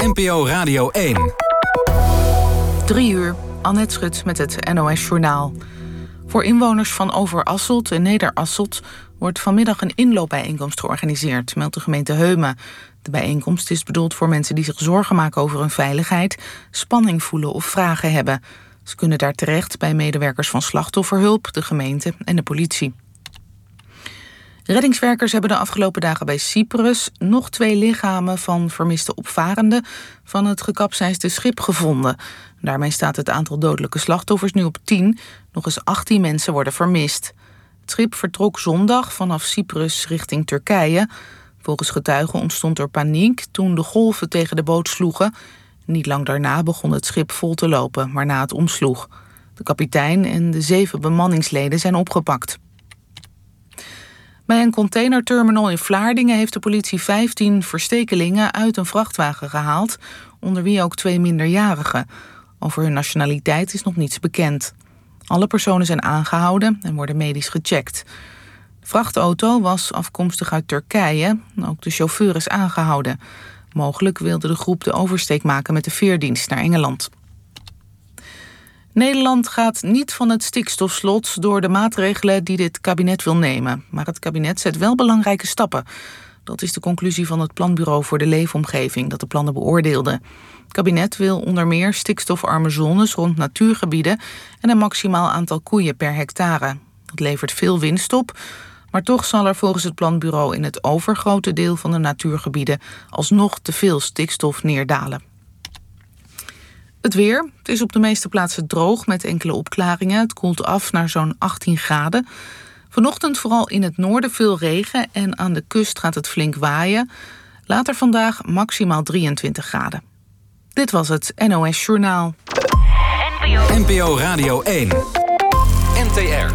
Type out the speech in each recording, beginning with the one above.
NPO Radio 1. 3 uur, Annette Schut met het NOS-journaal. Voor inwoners van Overasselt en Nederasselt wordt vanmiddag een inloopbijeenkomst georganiseerd, meldt de gemeente Heumen. De bijeenkomst is bedoeld voor mensen die zich zorgen maken over hun veiligheid, spanning voelen of vragen hebben. Ze kunnen daar terecht bij medewerkers van slachtofferhulp, de gemeente en de politie. Reddingswerkers hebben de afgelopen dagen bij Cyprus nog 2 lichamen van vermiste opvarenden van het gekapseisde schip gevonden. Daarmee staat het aantal dodelijke slachtoffers nu op 10. Nog eens 18 mensen worden vermist. Het schip vertrok zondag vanaf Cyprus richting Turkije. Volgens getuigen ontstond er paniek toen de golven tegen de boot sloegen. Niet lang daarna begon het schip vol te lopen, waarna het omsloeg. De kapitein en de 7 bemanningsleden zijn opgepakt. Bij een containerterminal in Vlaardingen heeft de politie 15 verstekelingen uit een vrachtwagen gehaald, onder wie ook 2 minderjarigen. Over hun nationaliteit is nog niets bekend. Alle personen zijn aangehouden en worden medisch gecheckt. De vrachtauto was afkomstig uit Turkije. Ook de chauffeur is aangehouden. Mogelijk wilde de groep de oversteek maken met de veerdienst naar Engeland. Nederland gaat niet van het stikstofslot door de maatregelen die dit kabinet wil nemen. Maar het kabinet zet wel belangrijke stappen. Dat is de conclusie van het Planbureau voor de Leefomgeving dat de plannen beoordeelde. Het kabinet wil onder meer stikstofarme zones rond natuurgebieden en een maximaal aantal koeien per hectare. Dat levert veel winst op, maar toch zal er volgens het Planbureau in het overgrote deel van de natuurgebieden alsnog te veel stikstof neerdalen. Het weer. Het is op de meeste plaatsen droog met enkele opklaringen. Het koelt af naar zo'n 18 graden. Vanochtend vooral in het noorden veel regen en aan de kust gaat het flink waaien. Later vandaag maximaal 23 graden. Dit was het NOS Journaal. NPO Radio 1. NTR.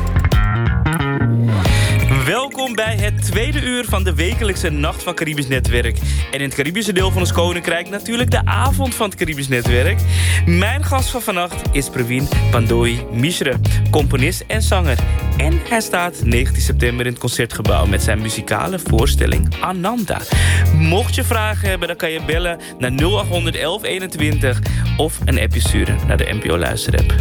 Welkom bij het tweede uur van de wekelijkse Nacht van Caribisch Netwerk. En in het Caribische deel van ons koninkrijk natuurlijk de avond van het Caribisch Netwerk. Mijn gast van vannacht is Praveen Pandoi Mishra, componist en zanger. En hij staat 19 september in het Concertgebouw met zijn muzikale voorstelling Ananda. Mocht je vragen hebben, dan kan je bellen naar 0800 1121 of een appje sturen naar de NPO Luisterapp.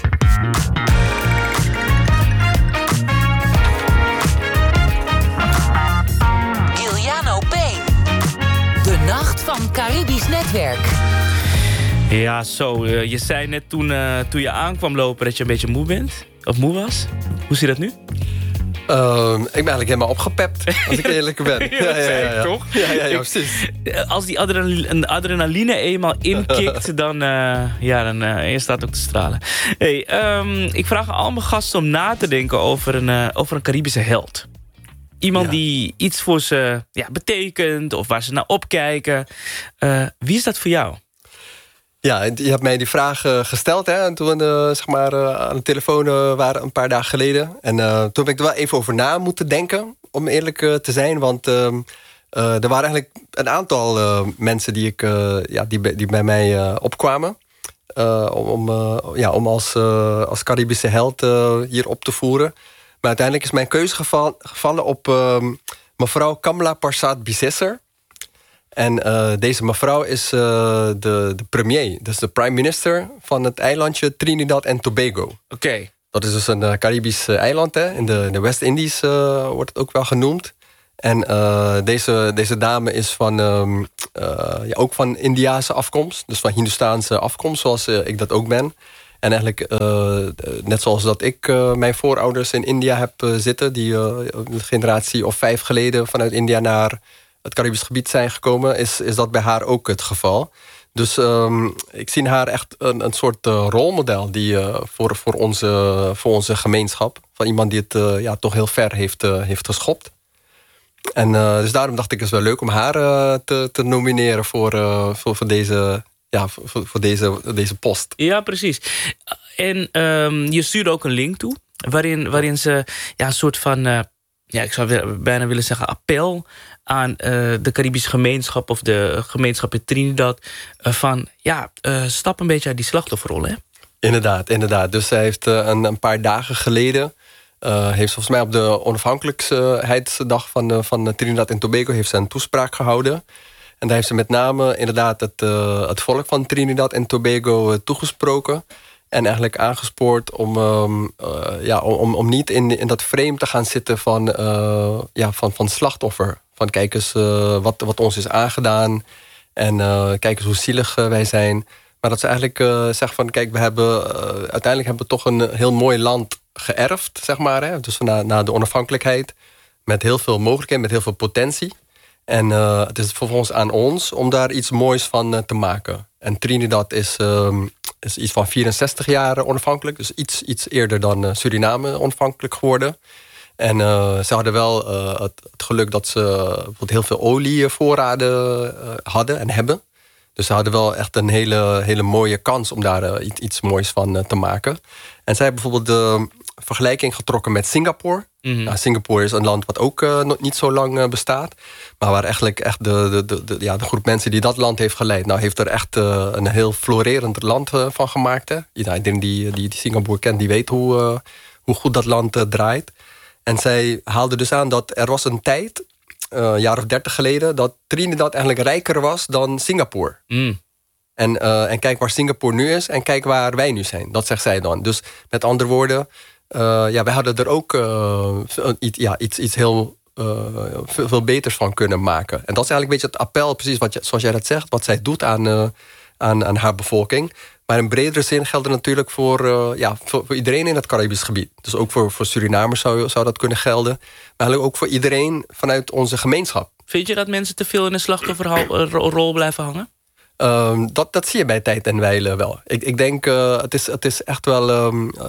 De Nacht van Caribisch Netwerk. Ja, zo. Je zei net toen je aankwam lopen dat je een beetje moe bent. Of moe was. Hoe zie je dat nu? Ik ben eigenlijk helemaal opgepept, als ik eerlijk ben. Ja, toch? Ja, precies. Als die adrenaline eenmaal inkikt, dan je staat ook te stralen. Hey, ik vraag al mijn gasten om na te denken over een Caribische held. Iemand die iets voor ze betekent of waar ze naar opkijken. Wie is dat voor jou? Ja, je hebt mij die vraag gesteld hè, toen we aan de telefoon waren een paar dagen geleden. En toen heb ik er wel even over na moeten denken, om eerlijk te zijn. Want er waren eigenlijk een aantal mensen die bij mij opkwamen. Om als Caribische held hier op te voeren. Maar uiteindelijk is mijn keuze gevallen op mevrouw Kamla Persad-Bissessar. En deze mevrouw is de premier, dus de prime minister van het eilandje Trinidad en Tobago. Oké. Dat is dus een Caribisch eiland, hè? In de West-Indies wordt het ook wel genoemd. En deze dame is ook van Indiase afkomst, dus van Hindoestaanse afkomst, zoals ik dat ook ben. En eigenlijk, net zoals dat ik mijn voorouders in India heb zitten, die een generatie of 5 geleden vanuit India naar het Caribisch gebied zijn gekomen, is dat bij haar ook het geval. Dus ik zie haar echt een soort rolmodel die, voor onze gemeenschap, van iemand die het toch heel ver heeft geschopt. En dus daarom dacht ik, het is wel leuk om haar te nomineren voor deze... Ja, voor deze post. Ja, precies. En je stuurde ook een link toe, waarin ze een soort van, ik zou bijna willen zeggen, appel aan de Caribische gemeenschap of de gemeenschap in Trinidad stap een beetje uit die slachtofferrol, hè? Inderdaad. Dus zij heeft een paar dagen geleden, heeft volgens mij op de onafhankelijkheidsdag van Trinidad en Tobago heeft ze een toespraak gehouden. En daar heeft ze met name inderdaad het volk van Trinidad en Tobago toegesproken. En eigenlijk aangespoord om niet in dat frame te gaan zitten van slachtoffer. Van kijk eens wat ons is aangedaan. En kijk eens hoe zielig wij zijn. Maar dat ze eigenlijk zeggen van kijk, uiteindelijk hebben we toch een heel mooi land geërfd, zeg maar. Hè? Dus na de onafhankelijkheid. Met heel veel mogelijkheden, met heel veel potentie. En het is vervolgens aan ons om daar iets moois van te maken. En Trinidad is iets van 64 jaar onafhankelijk. Dus iets eerder dan Suriname onafhankelijk geworden. En ze hadden wel het geluk dat ze bijvoorbeeld heel veel olievoorraden hadden en hebben. Dus ze hadden wel echt een hele mooie kans om daar iets moois van te maken. En zij hebben bijvoorbeeld de vergelijking getrokken met Singapore. Mm-hmm. Nou, Singapore is een land wat ook nog niet zo lang bestaat. Maar waar eigenlijk echt de groep mensen die dat land heeft geleid... nou heeft er echt een heel florerend land van gemaakt. Hè? Iedereen die Singapore kent, die weet hoe goed dat land draait. En zij haalden dus aan dat er was een tijd, een jaar of 30 geleden... dat Trinidad eigenlijk rijker was dan Singapore. Mm. En kijk waar Singapore nu is en kijk waar wij nu zijn. Dat zegt zij dan. Dus met andere woorden... wij hadden er ook iets heel veel beters van kunnen maken. En dat is eigenlijk een beetje het appel, precies zoals jij dat zegt... wat zij doet aan haar bevolking. Maar in bredere zin geldt het natuurlijk voor iedereen in het Caribisch gebied. Dus ook voor Surinamers zou dat kunnen gelden. Maar eigenlijk ook voor iedereen vanuit onze gemeenschap. Vind je dat mensen te veel in een slachtofferrol blijven hangen? Dat zie je bij tijd en wijle wel. Ik denk, het is echt wel...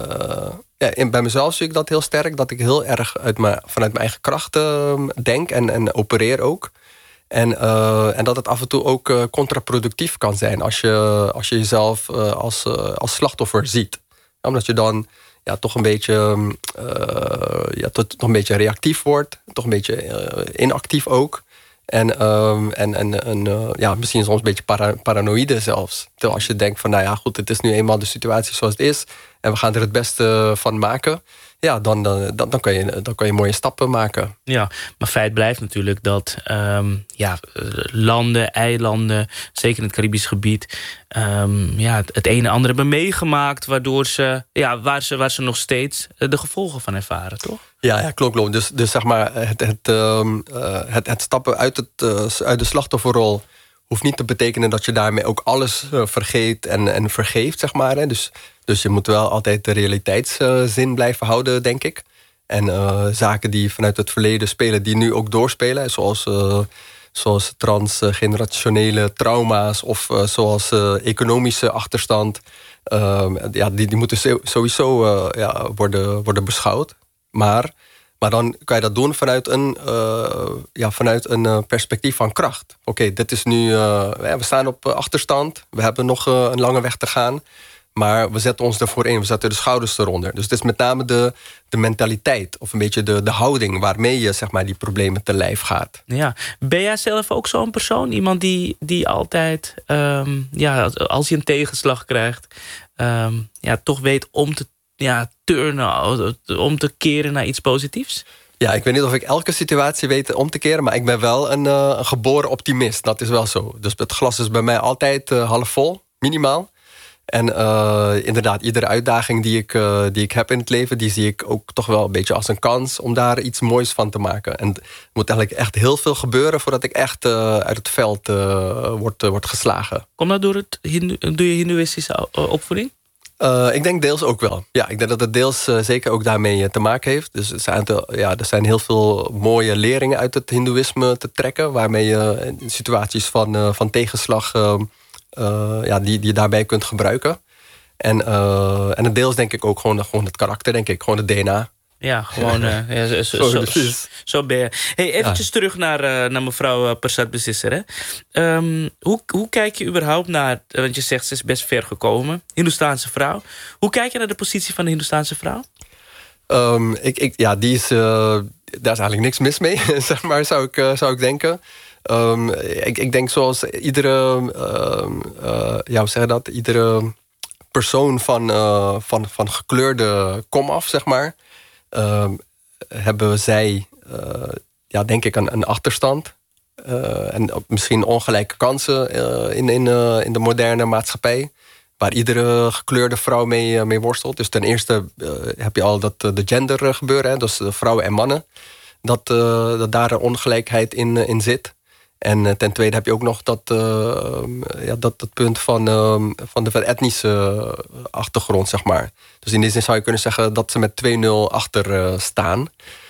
bij mezelf zie ik dat heel sterk. Dat ik heel erg vanuit mijn eigen krachten denk en opereer ook. En dat het af en toe ook contraproductief kan zijn... als je jezelf als slachtoffer ziet. Omdat je dan toch een beetje... toch een beetje reactief wordt. Toch een beetje inactief ook. En misschien soms een beetje paranoïde zelfs. Terwijl als je denkt van, nou ja, goed, het is nu eenmaal de situatie zoals het is... en we gaan er het beste van maken... ja, dan kan je mooie stappen maken. Ja, maar feit blijft natuurlijk dat landen, eilanden... zeker in het Caribisch gebied... het een en ander hebben meegemaakt... waardoor waar ze nog steeds de gevolgen van ervaren, toch? Ja, klopt. Dus zeg maar, het stappen uit de slachtofferrol... hoeft niet te betekenen dat je daarmee ook alles vergeet en vergeeft, zeg maar. Hè. Dus je moet wel altijd de realiteitszin blijven houden, denk ik. En zaken die vanuit het verleden spelen, die nu ook doorspelen... zoals transgenerationele trauma's of zoals economische achterstand... die moeten sowieso worden beschouwd. Maar dan kan je dat doen vanuit een perspectief van kracht. Oké, dit is nu... we staan op achterstand. We hebben nog een lange weg te gaan. Maar we zetten ons ervoor in. We zetten de schouders eronder. Dus het is met name de mentaliteit. Of een beetje de houding waarmee je zeg maar, die problemen te lijf gaat. Ja. Ben jij zelf ook zo'n persoon? Iemand die altijd, als je een tegenslag krijgt... toch weet om te turnen, om te keren naar iets positiefs? Ja, ik weet niet of ik elke situatie weet om te keren... maar ik ben wel een geboren optimist. Dat is wel zo. Dus het glas is bij mij altijd half vol, minimaal. En inderdaad, iedere uitdaging die ik heb in het leven... die zie ik ook toch wel een beetje als een kans... om daar iets moois van te maken. En er moet eigenlijk echt heel veel gebeuren... voordat ik echt uit het veld word geslagen. Komt dat door je hindoeïstische opvoeding? Ik denk deels ook wel. Ja, ik denk dat het deels zeker ook daarmee te maken heeft. Dus er zijn heel veel mooie leringen uit het hindoeïsme te trekken... waarmee je in situaties van tegenslag... die je daarbij kunt gebruiken. En het deels denk ik ook gewoon het karakter, denk ik. Gewoon het DNA. Ja, gewoon... zo ben je. Hey, eventjes terug naar mevrouw Persat Besisser. Hoe kijk je überhaupt naar... want je zegt, ze is best ver gekomen. Hindoestaanse vrouw. Hoe kijk je naar de positie van de Hindoestaanse vrouw? Die is... daar is eigenlijk niks mis mee, zeg maar, zou ik denken. Ik denk zoals iedere persoon van gekleurde komaf, zeg maar, hebben zij, denk ik, een achterstand. en misschien ongelijke kansen in de moderne maatschappij, waar iedere gekleurde vrouw mee worstelt. Dus ten eerste heb je al de gender gebeuren, hè, dus vrouwen en mannen, dat daar een ongelijkheid in zit. En ten tweede heb je ook nog dat punt van de etnische achtergrond, zeg maar. Dus in die zin zou je kunnen zeggen dat ze met 2-0 achter staan.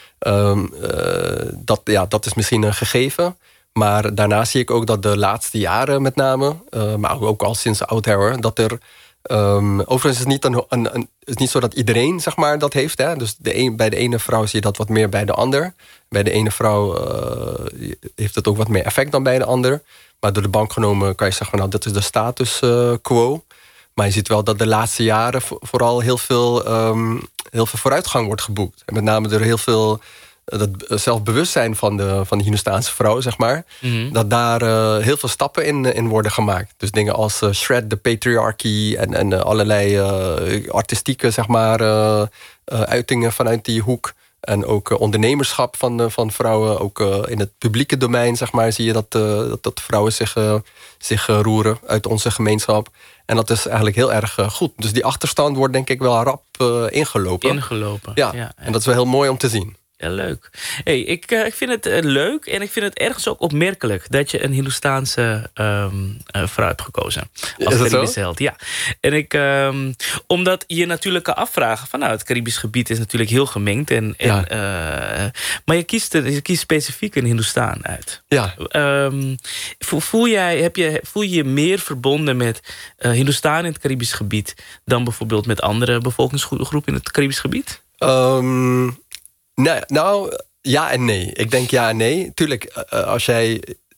Dat is misschien een gegeven. Maar daarna zie ik ook dat de laatste jaren met name, maar ook al sinds Oud-Hour, dat er overigens is het is niet zo dat iedereen, zeg maar, dat heeft. Hè? Dus bij de ene vrouw zie je dat wat meer bij de ander. Bij de ene vrouw heeft het ook wat meer effect dan bij de ander. Maar door de bank genomen kan je zeggen, nou, dat is de status quo. Maar je ziet wel dat de laatste jaren vooral heel veel vooruitgang wordt geboekt. En met name door heel veel dat zelfbewustzijn van de Hindoestaanse vrouw, zeg maar. Mm-hmm. Dat daar heel veel stappen in worden gemaakt. Dus dingen als Shred the Patriarchy en allerlei artistieke, zeg maar, uitingen vanuit die hoek. En ook ondernemerschap van vrouwen. Ook in het publieke domein, zeg maar, zie je dat vrouwen zich roeren uit onze gemeenschap. En dat is eigenlijk heel erg goed. Dus die achterstand wordt denk ik wel rap ingelopen. Ja, en dat is wel heel mooi om te zien. Ja, leuk. Hey, ik vind het leuk en ik vind het ergens ook opmerkelijk dat je een Hindoestaanse vrouw hebt gekozen. Als Caribisch held. Ja. En omdat je natuurlijk kan afvragen van, nou, het Caribisch gebied is natuurlijk heel gemengd. Maar je kiest specifiek een Hindoestaan uit. Ja. Voel je je meer verbonden met Hindoestaan in het Caribisch gebied dan bijvoorbeeld met andere bevolkingsgroepen in het Caribisch gebied? Nee, nou, ja en nee. Ik denk ja en nee. Tuurlijk, als jij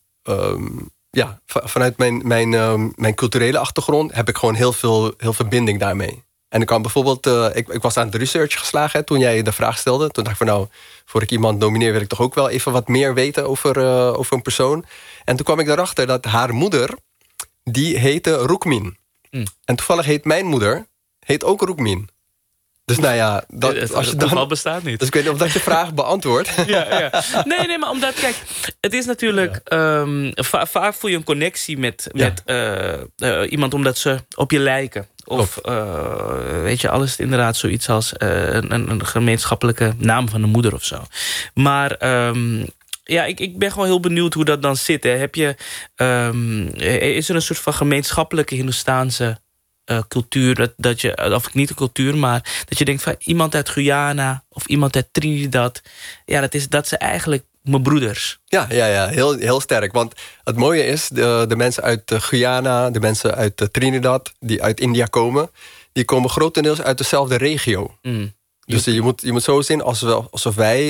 vanuit mijn culturele achtergrond heb ik gewoon heel veel binding daarmee. En ik kan bijvoorbeeld, ik was aan de research geslagen toen jij de vraag stelde. Toen dacht ik van, nou, voor ik iemand nomineer wil ik toch ook wel even wat meer weten over een persoon. En toen kwam ik erachter dat haar moeder, die heette Rukmin. En toevallig heet mijn moeder ook Rukmin. Dus nou ja, als je dan bestaat niet. Dus ik weet niet of dat je vraag beantwoordt. Ja. Nee, maar omdat, kijk, het is natuurlijk vaak voel je een connectie met iemand omdat ze op je lijken. Of weet je, alles inderdaad zoiets als een gemeenschappelijke naam van de moeder of zo. Maar ik ben gewoon heel benieuwd hoe dat dan zit. Hè. Is er een soort van gemeenschappelijke Hindoestaanse cultuur, dat je, of niet een cultuur, maar dat je denkt van iemand uit Guyana of iemand uit Trinidad, dat zijn eigenlijk mijn broeders. Ja, heel, heel sterk. Want het mooie is, de mensen uit Guyana, de mensen uit Trinidad, die uit India komen, die komen grotendeels uit dezelfde regio. Dus je moet zo zien alsof wij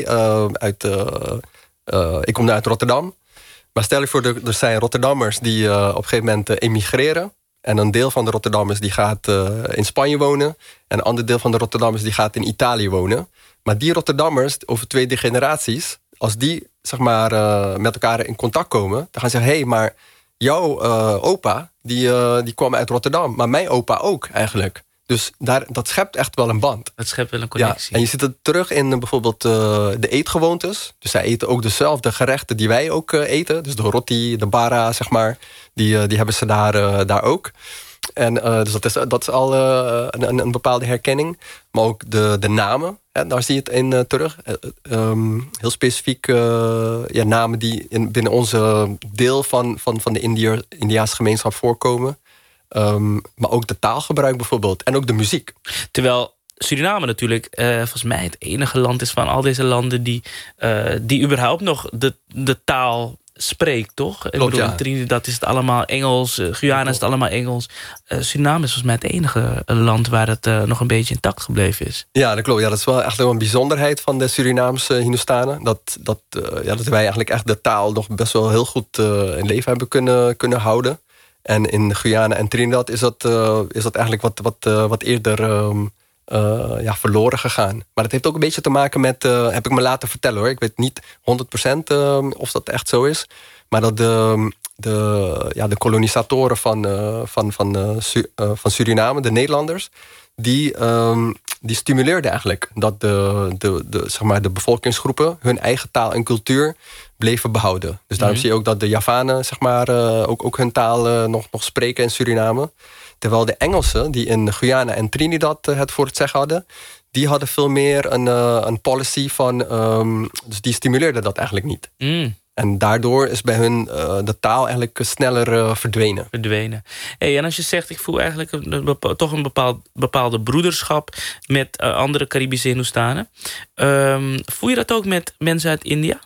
ik kom uit Rotterdam, maar stel je voor, er zijn Rotterdammers die op een gegeven moment emigreren. En een deel van de Rotterdammers die gaat in Spanje wonen. En een ander deel van de Rotterdammers die gaat in Italië wonen. Maar die Rotterdammers, over 2-3 generaties, als die zeg maar met elkaar in contact komen, dan gaan ze zeggen, maar jouw opa, die kwam uit Rotterdam. Maar mijn opa ook eigenlijk. Dus dat schept echt wel een band. Dat schept wel een connectie. Ja, en je ziet het terug in bijvoorbeeld de eetgewoontes. Dus zij eten ook dezelfde gerechten die wij ook eten. Dus de roti, de bara, zeg maar. Die hebben ze daar ook. En dus dat is al een bepaalde herkenning. Maar ook de namen, hè, daar zie je het in terug. Heel specifiek namen die binnen onze deel van de Indiaanse gemeenschap voorkomen. Maar ook de taalgebruik bijvoorbeeld. En ook de muziek. Terwijl Suriname natuurlijk volgens mij het enige land is van al deze landen die überhaupt nog de taal spreekt, toch? Klopt, in Trinidad is het allemaal Engels, Guyana is het allemaal Engels. Suriname is volgens mij het enige land waar het nog een beetje intact gebleven is. Ja, dat klopt. Ja, dat is wel echt een bijzonderheid van de Surinaamse Hindoestanen. Dat wij eigenlijk echt de taal nog best wel heel goed in leven hebben kunnen houden. En in Guyana en Trinidad is dat eigenlijk wat eerder verloren gegaan. Maar dat heeft ook een beetje te maken met, heb ik me laten vertellen hoor. Ik weet niet 100% of dat echt zo is. Maar dat de kolonisatoren van Suriname, de Nederlanders, die stimuleerde eigenlijk dat de bevolkingsgroepen hun eigen taal en cultuur bleven behouden. Dus daarom zie je ook dat de Javanen ook hun taal nog spreken in Suriname. Terwijl de Engelsen, die in Guyana en Trinidad het voor het zeggen hadden, die hadden veel meer een policy van, dus die stimuleerden dat eigenlijk niet. En daardoor is bij hun de taal eigenlijk sneller verdwenen. Hey, en als je zegt, ik voel eigenlijk toch een bepaalde broederschap met andere Caribische Hindoestanen. Voel je dat ook met mensen uit India?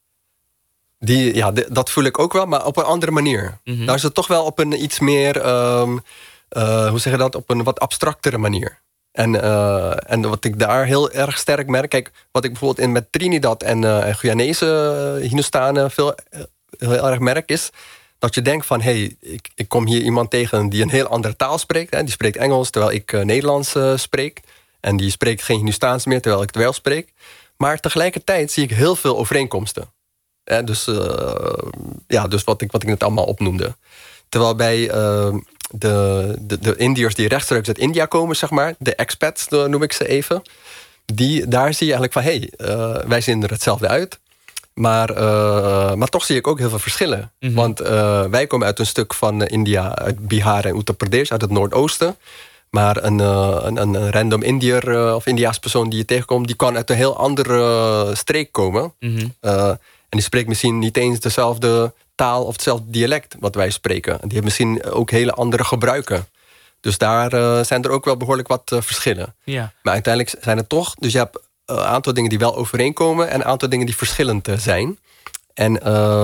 Dat voel ik ook wel, maar op een andere manier. Daar is het toch wel op een iets meer, hoe zeg je dat, op een wat abstractere manier. En wat ik daar heel erg sterk merk, kijk, wat ik bijvoorbeeld met Trinidad en Guyanese Hindoestanen heel erg merk, is dat je denkt van, ik kom hier iemand tegen die een heel andere taal spreekt. Hè, die spreekt Engels, terwijl ik Nederlands spreek. En die spreekt geen Hindoestaans meer, terwijl ik het wel spreek. Maar tegelijkertijd zie ik heel veel overeenkomsten. Dus wat ik net allemaal opnoemde. Terwijl bij de Indiërs die rechtstreeks uit India komen, zeg maar, de expats noem ik ze even, daar zie je eigenlijk van, wij zien er hetzelfde uit. Maar toch zie ik ook heel veel verschillen. Want wij komen uit een stuk van India, uit Bihar en Uttar Pradesh, uit het noordoosten. Maar een random Indiër of Indiaas persoon die je tegenkomt, die kan uit een heel andere streek komen. En die spreekt misschien niet eens dezelfde taal of hetzelfde dialect wat wij spreken. Die heeft misschien ook hele andere gebruiken. Dus daar zijn er ook wel behoorlijk wat verschillen. Ja. Maar uiteindelijk zijn het toch, dus je hebt een aantal dingen die wel overeenkomen en een aantal dingen die verschillend zijn. En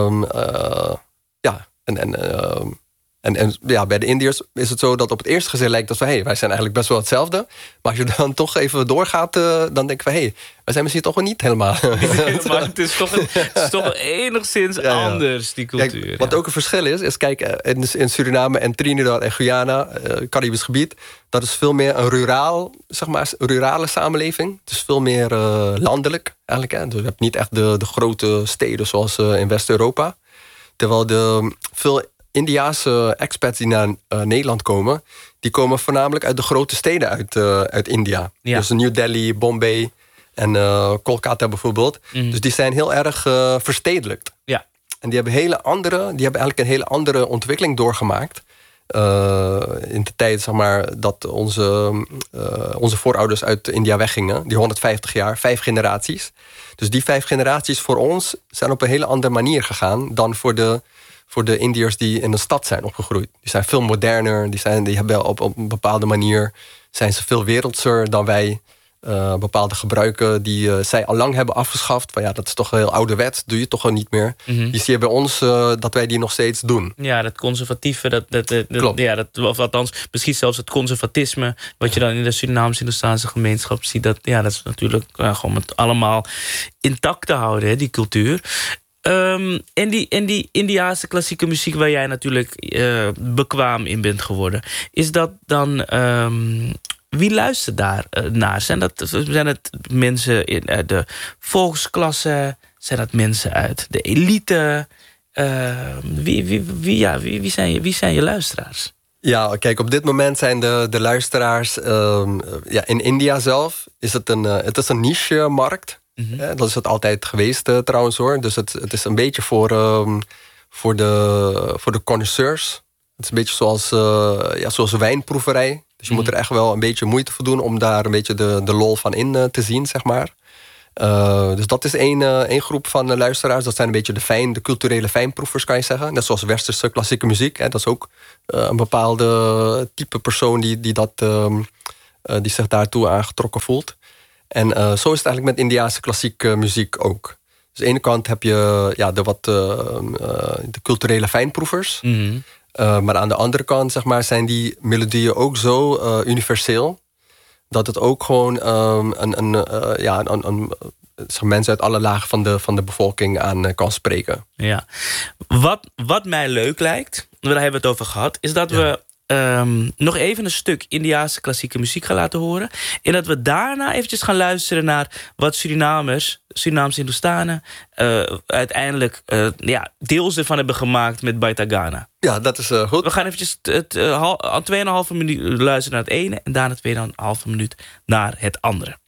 bij de Indiërs is het zo dat op het eerste gezicht lijkt dat wij zijn eigenlijk best wel hetzelfde. Maar als je dan toch even doorgaat, dan denken we, wij zijn misschien toch wel niet helemaal. Maar het is toch enigszins anders, die cultuur. Kijk, wat ook een verschil is kijk, in Suriname en Trinidad en Guyana, Caribisch gebied, dat is veel meer een rurale samenleving. Het is veel meer landelijk eigenlijk. Hè. Dus je hebt niet echt de grote steden zoals in West-Europa. Terwijl veel Indiaanse expats die naar Nederland komen, die komen voornamelijk uit de grote steden uit India. Ja. Dus New Delhi, Bombay en Kolkata bijvoorbeeld. Dus die zijn heel erg verstedelijkt. Ja. En die hebben eigenlijk een hele andere ontwikkeling doorgemaakt. In de tijd, zeg maar, dat onze voorouders uit India weggingen. Die 150 jaar, 5 generaties. Dus die 5 generaties voor ons zijn op een hele andere manier gegaan dan voor de Indiërs die in de stad zijn opgegroeid. Die zijn veel moderner, die hebben op een bepaalde manier, zijn ze veel wereldser dan wij. Bepaalde gebruiken die zij al lang hebben afgeschaft. Van dat is toch heel ouderwets, doe je toch al niet meer. Die zie je bij ons dat wij die nog steeds doen. Ja, dat conservatieve, of althans misschien zelfs het conservatisme, wat je dan in de Surinaams-Hindoestaanse gemeenschap ziet, dat is natuurlijk gewoon het allemaal intact te houden, hè, die cultuur. En die Indiaanse klassieke muziek waar jij natuurlijk bekwaam in bent geworden, is dat dan, wie luistert daar naar? Zijn het mensen uit de volksklasse? Zijn dat mensen uit de elite? Wie zijn je luisteraars? Ja, kijk, op dit moment zijn de luisteraars in India zelf is het een niche-markt. Dat is het altijd geweest trouwens hoor. Dus het is een beetje voor de connoisseurs. Het is een beetje zoals een wijnproeverij. Dus je moet er echt wel een beetje moeite voor doen om daar een beetje de lol van in te zien, zeg maar. Dus dat is één groep van luisteraars. Dat zijn een beetje de culturele fijnproevers, kan je zeggen. Net zoals westerse klassieke muziek. Dat is ook een bepaalde type persoon die zich daartoe aangetrokken voelt. En zo is het eigenlijk met Indiaanse klassieke muziek ook. Dus aan de ene kant heb je de culturele fijnproevers. Maar aan de andere kant, zeg maar, zijn die melodieën ook zo universeel dat het ook gewoon mensen uit alle lagen van de bevolking aan kan spreken. Ja. Wat mij leuk lijkt, daar hebben we het over gehad, is dat we nog even een stuk Indiase klassieke muziek gaan laten horen. En dat we daarna eventjes gaan luisteren naar wat Surinaamse Hindoestanen uiteindelijk deels ervan hebben gemaakt met Baita Ghana. Ja, dat is goed. We gaan eventjes 2,5 minuut luisteren naar het ene en daarna 2,5 minuut naar het andere.